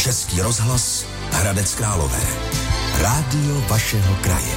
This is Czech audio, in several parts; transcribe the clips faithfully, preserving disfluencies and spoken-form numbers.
Český rozhlas Hradec Králové. Rádio vašeho kraje.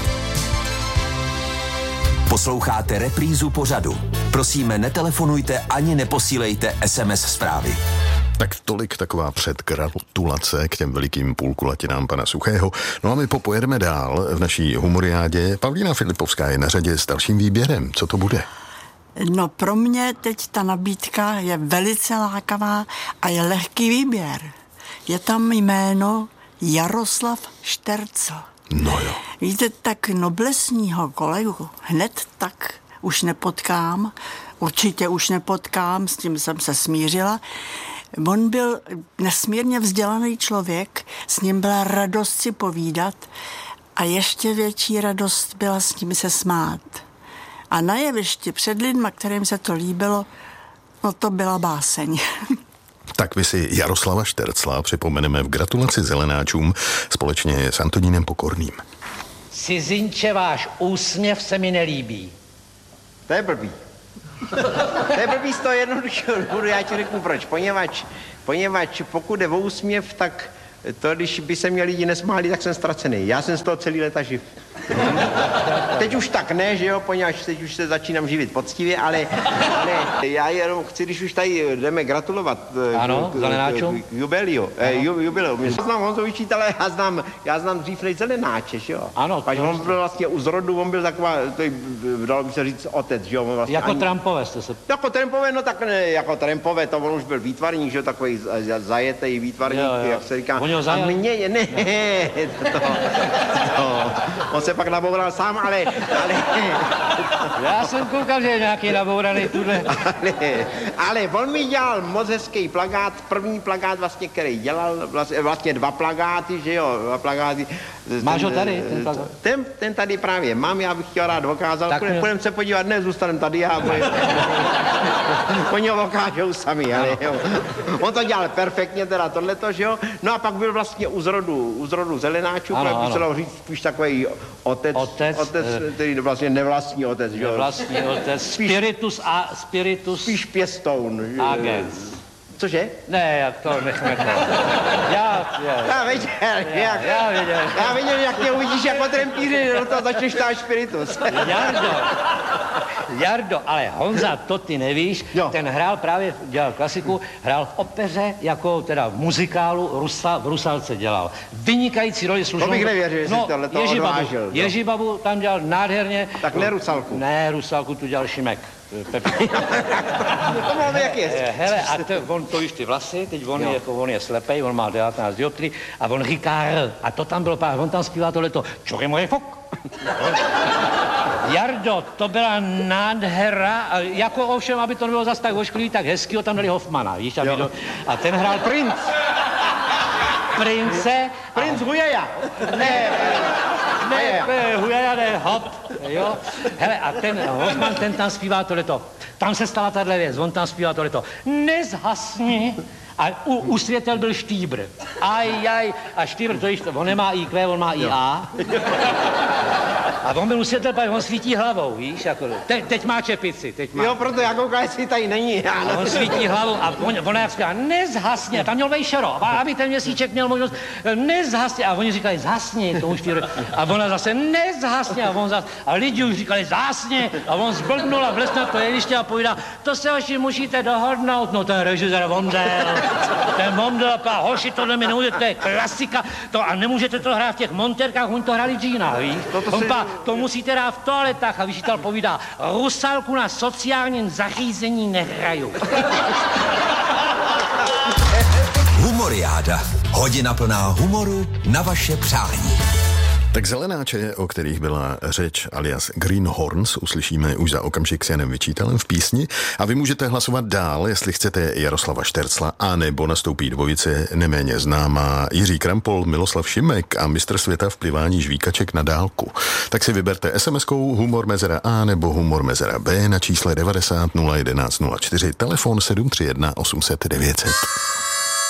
Posloucháte reprízu pořadu. Prosíme, netelefonujte ani neposílejte es em es zprávy. Tak tolik taková předgratulace k těm velikým půlkulatinám pana Suchého. No a my popojedeme dál v naší humoriádě. Pavlína Filipovská je na řadě s dalším výběrem. Co to bude? No pro mě teď ta nabídka je velice lákavá a je lehký výběr. Je tam jméno Jaroslav Štercl. No jo. Víte, tak noblesního kolegu hned tak už nepotkám. Určitě už nepotkám, s tím jsem se smířila. On byl nesmírně vzdělaný člověk, s ním byla radost si povídat a ještě větší radost byla s ním se smát. A na jevišti před lidma, kterým se to líbilo, no to byla báseň. Tak vy si Jaroslava Štercla připomeneme v gratulaci zelenáčům společně s Antonínem Pokorným. Cizinče, váš úsměv se mi nelíbí. To je blbý. To je blbý z toho jednoduchého důvodu, já ti řeknu proč. Poněvadž, poněvadž pokud je o úsměv, tak to, když by se mě lidi nesmáli, tak jsem ztracený. Já jsem z toho celý léta živ. Teď už tak ne, že jo, poněvadž teď už se začínám živit poctivě, ale, ale já jenom chci, když už tady jdeme gratulovat. Ano, zelenáčům. Jubileu, eh, jubileu. Já znám Honzu Vyčítele, já znám, já znám dřív než zelenáče, že jo. Ano. Pač on byl vlastně u zrodu, on byl taková, to dalo by se říct otec, že jo. Vlastně jako ani, Trumpové jste se... Jako Trumpové, no tak ne, jako Trumpové, to on už byl výtvarník, že jo, takový zajetý výtvarník, jo, jo. jak se říká. A mě, ne, to, to, on se pak naboural sám, ale, ale... Já jsem koukal, že je nějaký nabouraný tuhle. Ale, ale on mi dělal moc hezký plakát, první plakát vlastně, který dělal, vlastně, vlastně dva plakáty, že jo, dva plakáty. Máš ho tady, ten plakát? Ten, ten tady právě mám, já bych chtěl rád dokázal, půjdeme se podívat, ne, zůstaneme tady, já oni ho okážou sami, ale jo. On to dělal perfektně, teda tohleto, že jo, no a pak byl vlastně u zrodu, u zrodu zelenáčů, ano, by se dalo říct spíš takový otec, otec, otec který vlastně nevlastní otec, že jo. Nevlastní otec, spíš, spiritus a spiritus... Spíš pěstoun. Agens. Cože? Ne, jak to nechme to. Já, já, já viděl, já, jak, já viděl. Já viděl, jak mě uvidíš jako trampíři, do toho začneš táš spiritus. Jardo, Jardo, ale Honza, to ty nevíš, jo. Ten hrál právě, dělal klasiku, hrál v opeře, jako teda v muzikálu, Rusa, v Rusalce dělal. Vynikající roli slušnou. To bych nevěřil, že no, si tohle to Ježibabu, odvážil. Ježibabu tam dělal nádherně. Tak ne Rusalku. Ne, Rusalku tu dělal Šimek. To máme, jak je. Hele, a to, on to víš ty vlasy, teď on, je, jako, on je slepej, on má devatenáct dioptrií a on říká R. A to tam bylo pár, on tam zpívá tohleto. Čory moje fok. Jardo, to byla nádhera, a jako ovšem, aby to nebylo zas tak ošklivý, tak hezkýho tam dali Hoffmana, víš, aby do, a ten hrál princ. Prince. Princ Hujaja. Ne, ne, ne, Hujaja, ne, hop, jo. Hele, a ten Hoffman, ten tam zpívá tohleto. Tam se stala tahle věc, on tam zpívá tohleto. Nezhasni. A u, u světel byl Štýbr. Aj, aj, a Štýbr, to již, on nemá í kvé, on má í á. A on byl u světel, on svítí hlavou, víš, jako, te, teď má čepici, teď má. Jo, proto já koukám, jestli tady není. A on svítí hlavou a on, ona jak říká, nezhasně, tam měl vejšero, aby ten měsíček měl možnost, nezhasně, a oni říkali, zhasni, to už Štýbr. A ona zase, nezhasně, a on zase, a lidi už říkali, zhasně, a on zblbnul a vlez na to jeviště a povídá, to se hoši musíte dohodnout, no ten režisér omřel. Ten Mondel, a hoši, tohle mi nemůžete, to je klasika, to, a nemůžete to hrát v těch montérkách, oni to hráli Gina, víš? To, to, si... to musíte hrát v toaletách a vyšitel povídá, Rusalku na sociálním zařízení nehraju. Humoriáda. Hodina plná humoru na vaše přání. Tak zelenáče, o kterých byla řeč alias Greenhorns, uslyšíme už za okamžik s Janem Vyčítalem v písni a vy můžete hlasovat dál, jestli chcete Jaroslava Štercla, anebo nastoupí dvojice neméně známá Jiří Krampol, Miloslav Šimek a mistr světa v plivání žvíkaček na dálku. Tak si vyberte es em eskou humor mezera A nebo humor mezera B na čísle devadesát nula jedenáct nula čtyři, telefon sedm tři jedna osm set devět set.